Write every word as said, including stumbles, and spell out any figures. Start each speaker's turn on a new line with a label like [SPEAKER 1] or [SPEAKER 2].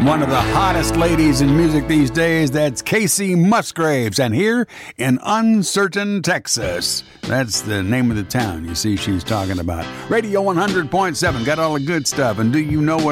[SPEAKER 1] One of the hottest ladies in music these days, that's Casey Musgraves. And here in Uncertain, Texas. That's the name of the town you see she's talking about. Radio one hundred point seven, got all the good stuff. And do you know what